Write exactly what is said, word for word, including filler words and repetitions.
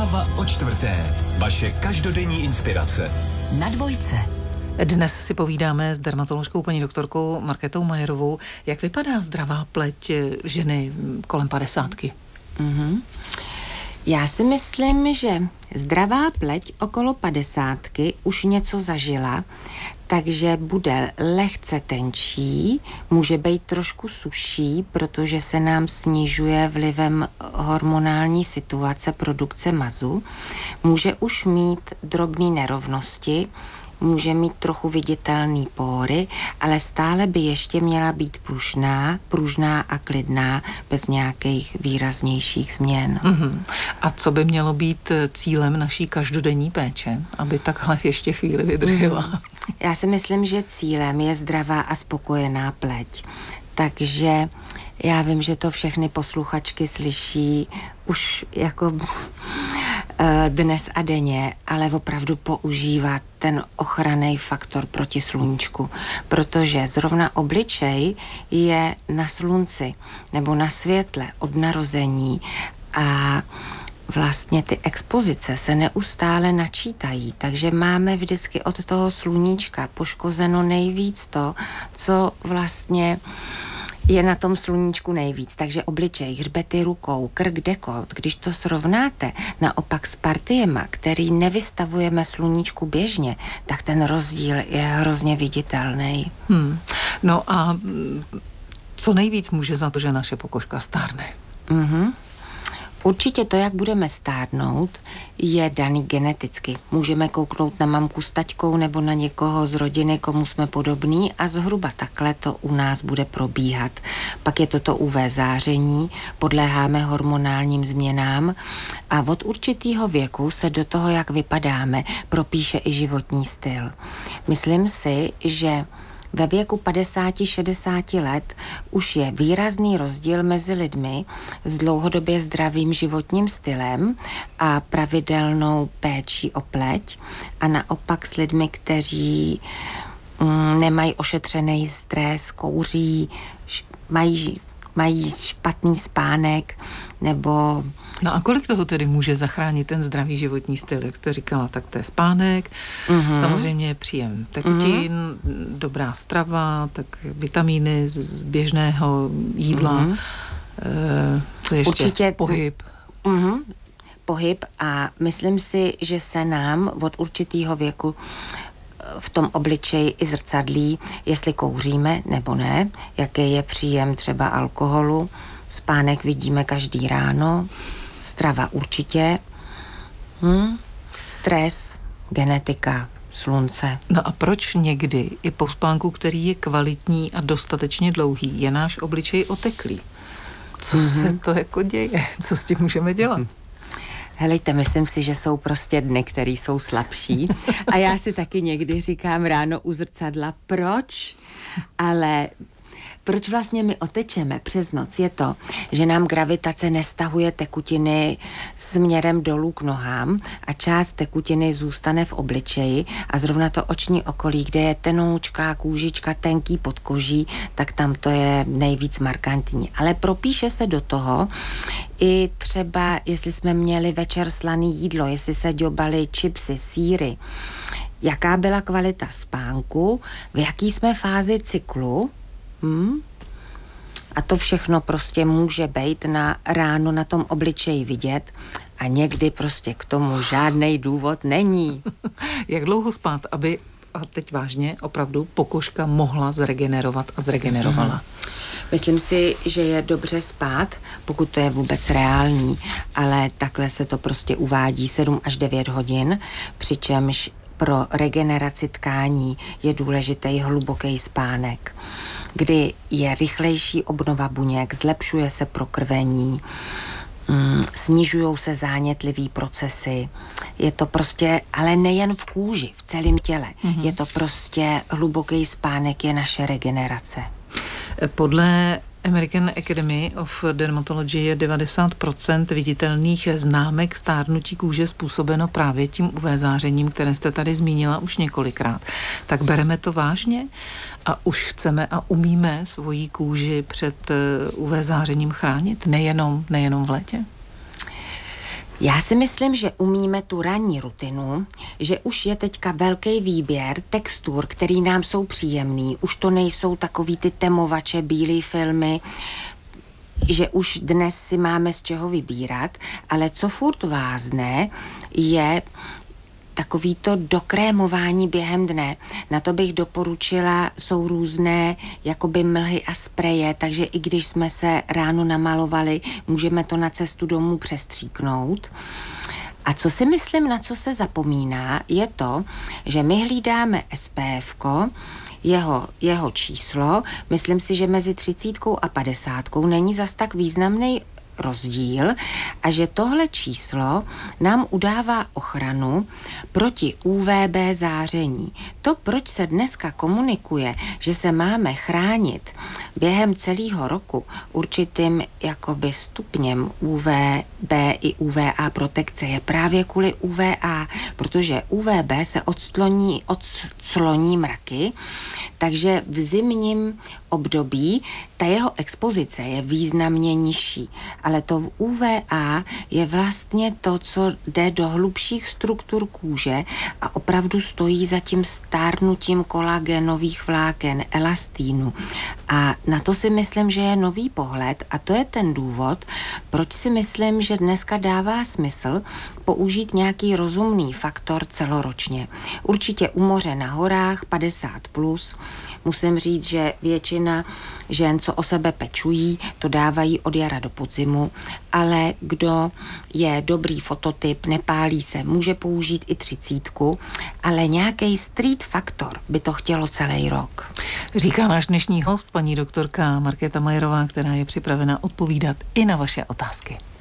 Káva o čtvrté. Vaše každodenní inspirace. Na dvojce. Dnes si povídáme s dermatoložkou paní doktorkou Markétou Majerovou. Jak vypadá zdravá pleť ženy kolem padesátky? Mm-hmm. Já si myslím, že zdravá pleť okolo padesátky už něco zažila, takže bude lehce tenčí, může být trošku suší, protože se nám snižuje vlivem hormonální situace produkce mazu, může už mít drobné nerovnosti, může mít trochu viditelný pory, ale stále by ještě měla být pružná, pružná a klidná, bez nějakých výraznějších změn. Mm-hmm. A co by mělo být cílem naší každodenní péče, aby takhle ještě chvíli vydržela? Mm. Já si myslím, že cílem je zdravá a spokojená pleť. Takže já vím, že to všechny posluchačky slyší už jako uh, dnes a denně, ale opravdu používat ten ochranný faktor proti sluníčku, protože zrovna obličej je na slunci nebo na světle od narození a vlastně ty expozice se neustále načítají, takže máme vždycky od toho sluníčka poškozeno nejvíc to, co vlastně je na tom sluníčku nejvíc. Takže obličej, hřbety rukou, krk, dekolt, když to srovnáte naopak s partiema, který nevystavujeme sluníčku běžně, tak ten rozdíl je hrozně viditelný. Hmm. No a co nejvíc může za to, že naše pokožka stárne? Mhm. Určitě to, jak budeme stárnout, je daný geneticky. Můžeme kouknout na mamku s taťkou nebo na někoho z rodiny, komu jsme podobní a zhruba takhle to u nás bude probíhat. Pak je toto U V záření, podléháme hormonálním změnám a od určitého věku se do toho, jak vypadáme, propíše i životní styl. Myslím si, že ve věku padesát šedesát let už je výrazný rozdíl mezi lidmi s dlouhodobě zdravým životním stylem a pravidelnou péčí o pleť a naopak s lidmi, kteří mm, nemají ošetřený stres, kouří, š, mají, mají špatný spánek nebo... No a kolik toho tedy může zachránit ten zdravý životní styl? Jak jste říkala, tak to je spánek, mm-hmm. samozřejmě příjem tekutin, mm-hmm. dobrá strava, tak vitamíny z běžného jídla, mm-hmm. e, co ještě? Určitě pohyb. Mm-hmm. Pohyb a myslím si, že se nám od určitého věku v tom obličeji i zrcadlí, jestli kouříme nebo ne, jaký je příjem třeba alkoholu, spánek vidíme každý ráno, strava určitě, hm? Stres, genetika, slunce. No a proč někdy i po spánku, který je kvalitní a dostatečně dlouhý, je náš obličej oteklý? Co mm-hmm. se to jako děje? Co s tím můžeme dělat? Helejte, myslím si, že jsou prostě dny, které jsou slabší a já si taky někdy říkám ráno u zrcadla, proč? Ale proč vlastně my otečeme přes noc je to, že nám gravitace nestahuje tekutiny směrem dolů k nohám a část tekutiny zůstane v obličeji a zrovna to oční okolí, kde je tenoučká kůžička, tenký podkoží, tak tam to je nejvíc markantní. Ale propíše se do toho i třeba, jestli jsme měli večer slaný jídlo, jestli se děobaly chipsy, sýry, jaká byla kvalita spánku, v jaký jsme fázi cyklu. Hmm. A to všechno prostě může být na ráno na tom obličeji vidět a někdy prostě k tomu žádnej důvod není. Jak dlouho spát, aby, a teď vážně, opravdu pokožka mohla zregenerovat a zregenerovala? Hmm. Myslím si, že je dobře spát, pokud to je vůbec reální, ale takhle se to prostě uvádí sedm až devět hodin, přičemž pro regeneraci tkání je důležitý hluboký spánek, kdy je rychlejší obnova buněk, zlepšuje se prokrvení, mm, snižují se zánětlivý procesy. Je to prostě, ale nejen v kůži, v celém těle. Mm-hmm. Je to prostě hluboký spánek, je naše regenerace. Podle American Academy of Dermatology je devadesát procent viditelných známek stárnutí kůže způsobeno právě tím U V zářením, které jste tady zmínila už několikrát. Tak bereme to vážně a už chceme a umíme svoji kůži před U V zářením chránit? Nejenom, nejenom v létě? Já si myslím, že umíme tu ranní rutinu, že už je teďka velký výběr textur, který nám jsou příjemný. Už to nejsou takový ty temovače, bílý filmy, že už dnes si máme z čeho vybírat, ale co furt vázne, je takový to dokrémování během dne. Na to bych doporučila, jsou různé jakoby mlhy a spreje, takže i když jsme se ráno namalovali, můžeme to na cestu domů přestříknout. A co si myslím, na co se zapomíná, je to, že my hlídáme S P F ko, jeho, jeho číslo, myslím si, že mezi třicítkou a padesátkou není zas tak významný rozdíl a že tohle číslo nám udává ochranu proti U V B záření. To, proč se dneska komunikuje, že se máme chránit během celého roku určitým jakoby stupněm U V B i U V A protekce, je právě kvůli U V A, protože U V B se odcloní, odcloní mraky, takže v zimním období ta jeho expozice je významně nižší. Ale to v U V A je vlastně to, co jde do hlubších struktur kůže a opravdu stojí za tím stárnutím kolagenových vláken, elastínu. A na to si myslím, že je nový pohled a to je ten důvod, proč si myslím, že dneska dává smysl použít nějaký rozumný faktor celoročně. Určitě u moře na horách padesát plus. Musím říct, že většina žen, co o sebe pečují, to dávají od jara do podzimu, ale kdo je dobrý fototyp, nepálí se, může použít i třicítku, ale nějaký street faktor by to chtělo celý rok. Říká náš dnešní host, paní doktorka Markéta Majerová, která je připravena odpovídat i na vaše otázky.